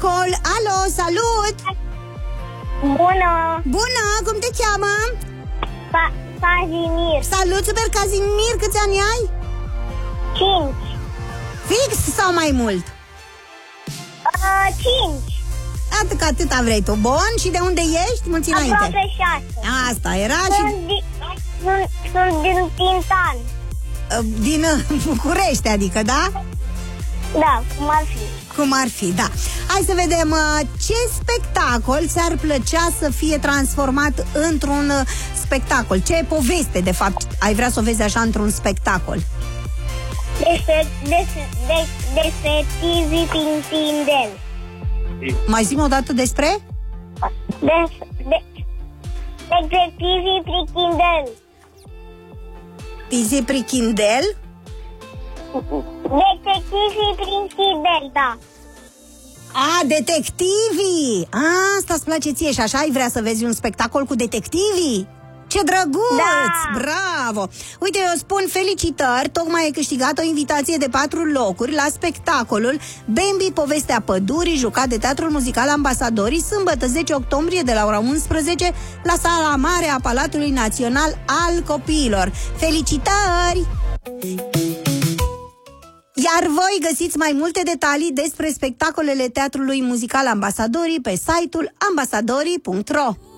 spectacol. Alo, salut! Bună! Bună, cum te cheamă? Casimir. Salut, super Casimir, câți ani ai? 5. Fix sau mai mult? 5. Atât că atâta vrei tu. Bun, și de unde ești? Mulți înainte. Aproape 6. Asta era și... Sunt din Tintan. Din București, adică, da? Da, cum ar fi. Cum ar fi, da. Hai să vedem ce spectacol ți-ar plăcea să fie transformat într-un spectacol. Ce poveste, de fapt, ai vrea să o vezi așa într-un spectacol? Detectivii prin Tindel. Mai zi-mi o dată despre? Detectivii prin Tindel. Tizi Prichindel? Detectivii prin Tindel, da. A, detectivii! Asta îți place ție și așa ai vrea să vezi un spectacol cu detectivii? Ce drăguț! Da. Bravo! Uite, eu spun felicitări, tocmai ai câștigat o invitație de 4 locuri la spectacolul Bambi, povestea pădurii, jucat de Teatrul Muzical Ambasadorii, sâmbătă 10 octombrie de la ora 11 la Sala Mare a Palatului Național al Copiilor. Felicitări! Iar voi găsiți mai multe detalii despre spectacolele Teatrului Muzical Ambasadorii pe site-ul ambasadorii.ro.